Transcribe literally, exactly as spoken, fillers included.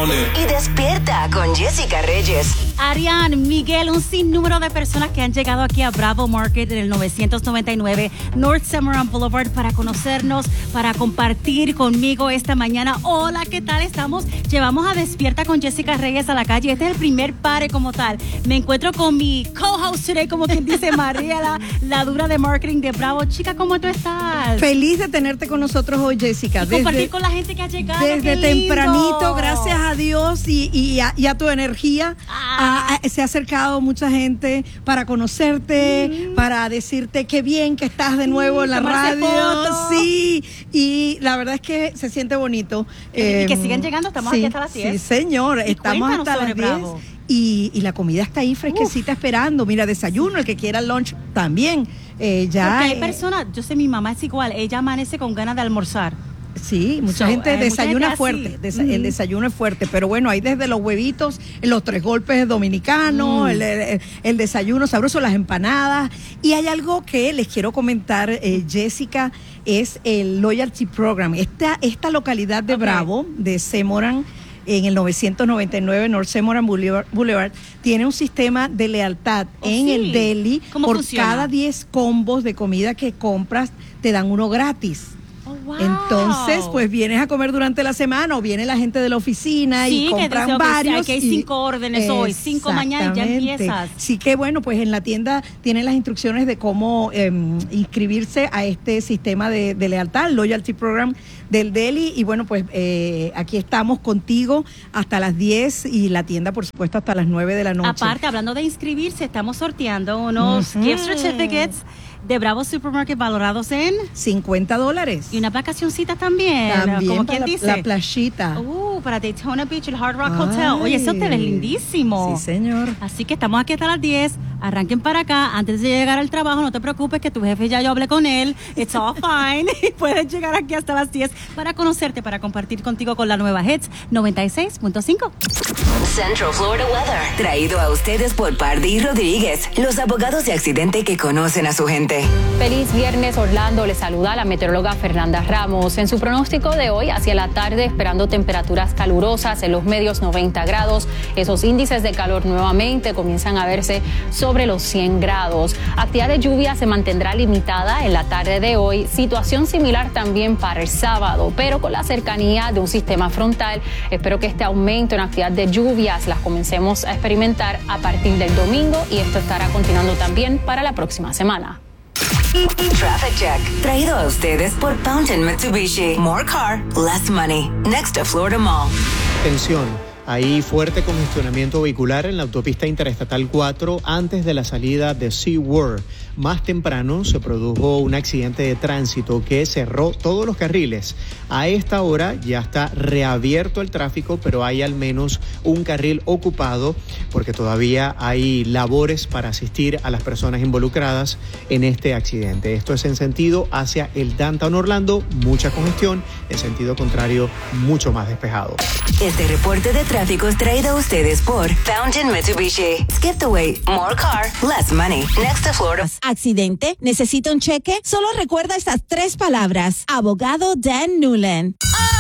on it. Y despierta con Jessica Reyes. Ariane, Miguel, un sinnúmero de personas que han llegado aquí a Bravo Market en el novecientos noventa y nueve North Summerham Boulevard para conocernos, para compartir conmigo esta mañana. Hola, ¿qué tal estamos? Llevamos a Despierta con Jessica Reyes a la calle. Este es el primer pare como tal. Me encuentro con mi co-host today, como quien dice, María, la, la dura de marketing de Bravo. Chica, ¿cómo tú estás? Feliz de tenerte con nosotros hoy, Jessica. Y desde, compartir con la gente que ha llegado. Desde tempranito, gracias a Dios y, y, a, y a tu energía, ah. a, a, se ha acercado mucha gente para conocerte, mm. para decirte qué bien que estás de nuevo mm, en la radio. Fotos. Sí, y la verdad es que se siente bonito. Y eh, que siguen llegando, estamos sí, aquí hasta las diez. Sí, señor, y estamos hasta las diez. Y, y la comida está ahí fresquecita, Uf. esperando. Mira, desayuno, el que quiera lunch también. Eh, ya, Porque hay eh, personas, yo sé, mi mamá es igual, ella amanece con ganas de almorzar. Sí, mucha so, gente eh, desayuna mucha gente fuerte, des- mm. el desayuno es fuerte, pero bueno, hay desde los huevitos, los tres golpes dominicanos, mm. el, el, el desayuno sabroso, las empanadas, y hay algo que les quiero comentar, eh, Jessica, es el Loyalty Program. Esta, esta localidad de okay. Bravo, de Semoran, en el novecientos noventa y nueve North Semoran Boulevard, Boulevard, tiene un sistema de lealtad oh, en sí. el deli. Por funciona? Cada diez combos de comida que compras, te dan uno gratis. Wow. Entonces, pues vienes a comer durante la semana o viene la gente de la oficina sí, y compran que varios. Que hay cinco órdenes hoy, cinco mañana y ya empiezas. Sí que bueno, pues en la tienda tienen las instrucciones de cómo eh, inscribirse a este sistema de, de lealtad, Loyalty Program del deli. Y bueno, pues eh, aquí estamos contigo hasta las diez y la tienda, por supuesto, hasta las nueve de la noche. Aparte, hablando de inscribirse, estamos sorteando unos uh-huh. gift certificates de Bravo Supermarket valorados en cincuenta dólares. Y unas vacacioncitas también. También como quien la, dice. La playita. Uh, para Daytona Beach, el Hard Rock Ay. Hotel. Oye, ese hotel es lindísimo. Sí, señor. Así que estamos aquí hasta las diez. Arranquen para acá. Antes de llegar al trabajo, no te preocupes que tu jefe ya yo hablé con él. It's all fine. Y puedes llegar aquí hasta las diez para conocerte, para compartir contigo con la nueva Hits noventa y seis punto cinco. Central Florida Weather. Traído a ustedes por Pardí Rodríguez, los abogados de accidente que conocen a su gente. Feliz viernes, Orlando. Les saluda la meteoróloga Fernanda Ramos. En su pronóstico de hoy, hacia la tarde, esperando temperaturas calurosas en los medios noventa grados. Esos índices de calor nuevamente comienzan a verse sobre los cien grados. Actividad de lluvia se mantendrá limitada en la tarde de hoy. Situación similar también para el sábado, pero con la cercanía de un sistema frontal, espero que este aumento en actividad de lluvias las comencemos a experimentar a partir del domingo y esto estará continuando también para la próxima semana. Traffic Check, traído a ustedes por Fountain Mitsubishi. More car, less money. Next to Florida Mall. Atención, hay fuerte congestionamiento vehicular en la autopista interestatal cuatro antes de la salida de SeaWorld. Más temprano se produjo un accidente de tránsito que cerró todos los carriles. A esta hora ya está reabierto el tráfico, pero hay al menos un carril ocupado porque todavía hay labores para asistir a las personas involucradas en este accidente. Esto es en sentido hacia el Downtown Orlando, mucha congestión, en sentido contrario, mucho más despejado. Este reporte de tráfico es traído a ustedes por Fountain Mitsubishi. Skip the wait, more car, less money. Next to Florida. ¿Accidente? ¿Necesita un cheque? Solo recuerda estas tres palabras. Abogado Dan Newland.